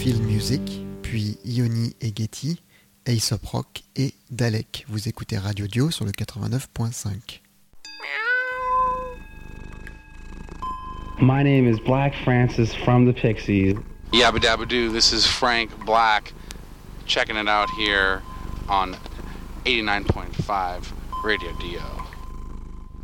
Field Music, puis Ioni et Getty, Aesop Rock et Dalek. Vous écoutez Radio Dio sur le 89.5. My name is Black Francis from the Pixies. Yabba dabba doo, this is Frank Black, checking it out here on 89.5 Radio Dio.